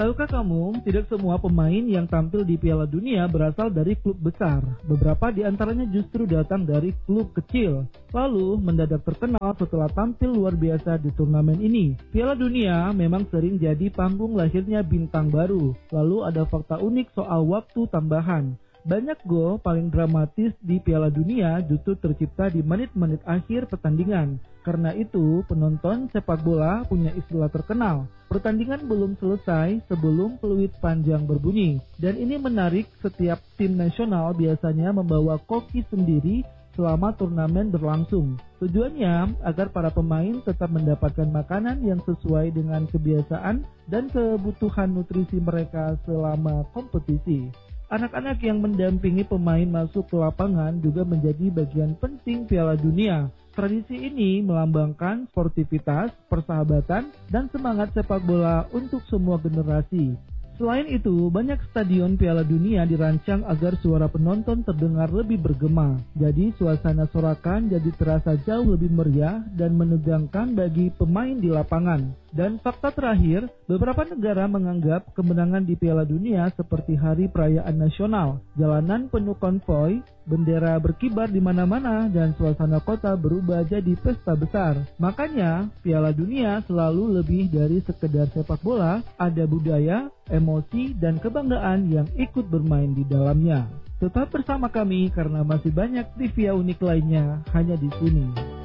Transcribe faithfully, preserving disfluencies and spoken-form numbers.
Tahukah kamu, tidak semua pemain yang tampil di Piala Dunia berasal dari klub besar. Beberapa di antaranya justru datang dari klub kecil, lalu mendadak terkenal setelah tampil luar biasa di turnamen ini. Piala Dunia memang sering jadi panggung lahirnya bintang baru. Lalu ada fakta unik soal waktu tambahan. Banyak gol paling dramatis di Piala Dunia justru tercipta di menit-menit akhir pertandingan. Karena itu, penonton sepak bola punya istilah terkenal. Pertandingan belum selesai sebelum peluit panjang berbunyi. Dan ini menarik, setiap tim nasional biasanya membawa koki sendiri selama turnamen berlangsung. Tujuannya agar para pemain tetap mendapatkan makanan yang sesuai dengan kebiasaan dan kebutuhan nutrisi mereka selama kompetisi. Anak-anak yang mendampingi pemain masuk ke lapangan juga menjadi bagian penting Piala Dunia. Tradisi ini melambangkan sportivitas, persahabatan, dan semangat sepak bola untuk semua generasi. Selain itu, banyak stadion Piala Dunia dirancang agar suara penonton terdengar lebih bergema. Jadi, suasana sorakan jadi terasa jauh lebih meriah dan menegangkan bagi pemain di lapangan. Dan fakta terakhir, beberapa negara menganggap kemenangan di Piala Dunia seperti hari perayaan nasional. Jalanan penuh konvoi, bendera berkibar di mana-mana, dan suasana kota berubah jadi pesta besar. Makanya, Piala Dunia selalu lebih dari sekedar sepak bola, ada budaya, emosi, dan kebanggaan yang ikut bermain di dalamnya. Tetap bersama kami karena masih banyak trivia unik lainnya hanya di sini.